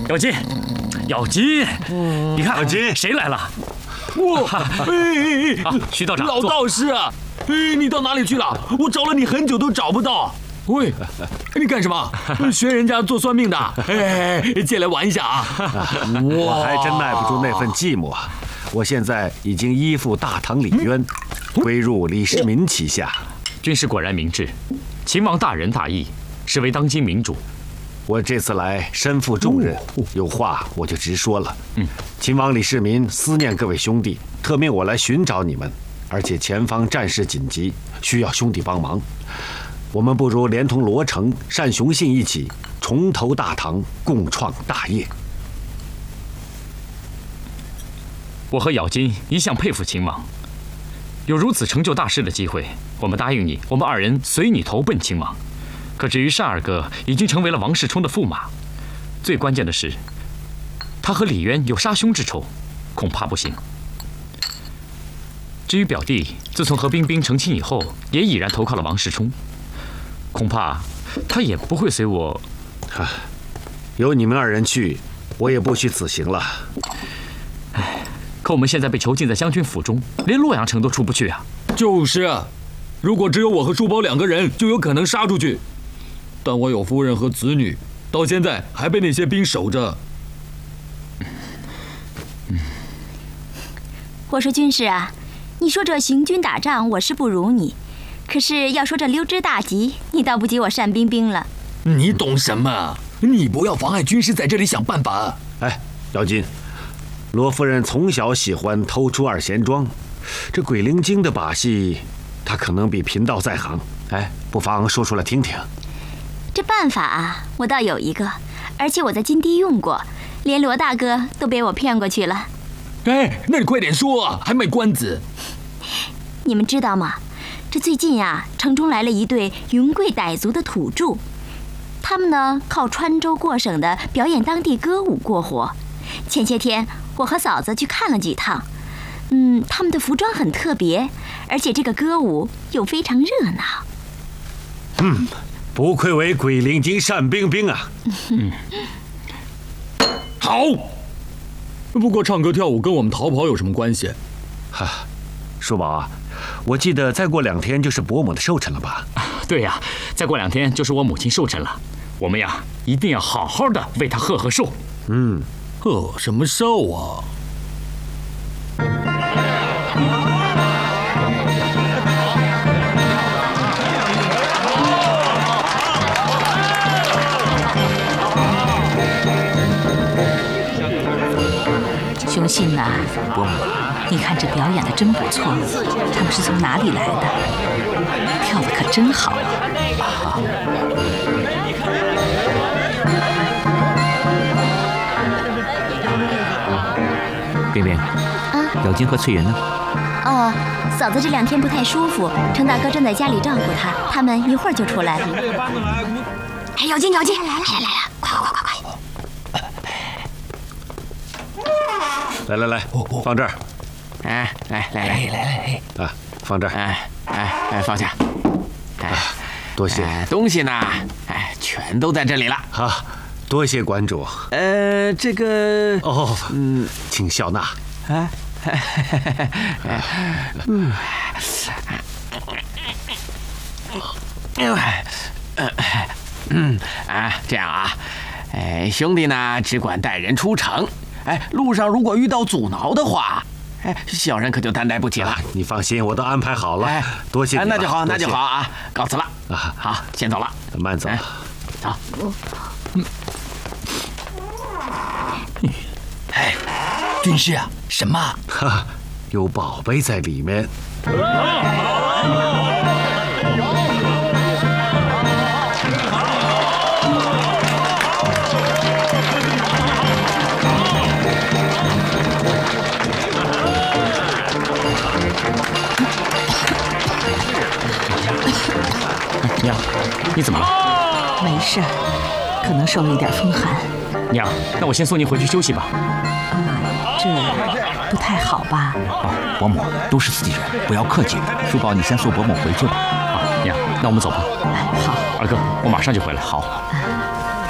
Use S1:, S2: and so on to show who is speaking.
S1: 咬金，咬金，你看，
S2: 咬金，
S1: 谁来了？
S3: 哇！
S1: 徐道长，
S3: 老道士啊！你到哪里去了？我找了你很久都找不到。喂，你干什么？学人家做算命的？借来玩一下啊！
S2: 我还真耐不住那份寂寞。我现在已经依附大唐李渊，归入李世民旗下。
S1: 军师果然明智，秦王大仁大义，是为当今明主。
S2: 我这次来身负重任，有话我就直说了。秦王李世民思念各位兄弟，特命我来寻找你们，而且前方战事紧急，需要兄弟帮忙。我们不如连同罗成、单雄信一起重投大唐，共创大业。
S1: 我和咬金一向佩服秦王，有如此成就大事的机会，我们答应你，我们二人随你投奔秦王。可至于单二哥，已经成为了王世充的驸马，最关键的是，他和李渊有杀兄之仇，恐怕不行。至于表弟，自从和冰冰成亲以后，也已然投靠了王世充，恐怕他也不会随我。
S2: 有你们二人去，我也不虚此行了。
S1: 可我们现在被囚禁在将军府中，连洛阳城都出不去啊！
S3: 就是啊，如果只有我和叔宝两个人，就有可能杀出去。但我有夫人和子女，到现在还被那些兵守着。
S4: 我说军师啊，你说这行军打仗我是不如你，可是要说这溜之大吉，你倒不及我单冰冰了。
S3: 你懂什么？你不要妨碍军师在这里想办法。
S2: 咬金，罗夫人从小喜欢偷出二贤庄，这鬼灵精的把戏，她可能比贫道在行。不妨说出来听听。
S4: 这办法啊，我倒有一个，而且我在金堤用过，连罗大哥都被我骗过去了。
S3: 那你快点说啊，还卖关子。
S4: 你们知道吗？这最近啊，城中来了一对云贵傣族的土著，他们呢靠穿州过省的表演当地歌舞过活。前些天我和嫂子去看了几趟，他们的服装很特别，而且这个歌舞又非常热闹。
S2: 不愧为鬼灵精单冰冰啊！
S3: 好。不过唱歌跳舞跟我们逃跑有什么关系？
S2: 叔宝啊，我记得再过2天就是伯母的寿辰了吧？
S1: 对呀，再过2天就是我母亲寿辰了，我们呀一定要好好的为她贺寿。
S3: 贺什么寿啊？
S5: 雄信呐，
S6: 伯母，
S5: 你看这表演的真不错，他们是从哪里来的？跳的可真好啊！
S6: 冰冰，咬金和翠云呢？
S4: 嫂子这2天不太舒服，程大哥正在家里照顾她，他们一会儿就出来了。咬金，来了，快！
S2: 来，放这儿。
S6: 来，
S2: 放这儿。
S6: 放下。
S2: 多谢。
S6: 东西呢？全都在这里了。
S2: 好，多谢馆主。
S6: 这个
S2: 请笑纳。
S6: 这样啊，兄弟呢只管带人出城，路上如果遇到阻挠的话，小人可就担待不起了。
S2: 你放心，我都安排好了。多谢你了。
S6: 那就好啊，告辞了。好，先走了。
S2: 慢走。
S6: 走。
S3: 军师啊，什么？
S2: 有宝贝在里面。
S1: 娘，你怎么了？
S5: 没事，可能受了一点风寒。
S1: 娘，那我先送您回去休息吧。
S5: 这不太好吧？
S6: 伯母都是自己人，不要客气。叔宝，你先送伯母回去吧。
S1: 娘，那我们走吧。
S5: 好，
S1: 二哥，我马上就回来。
S6: 好。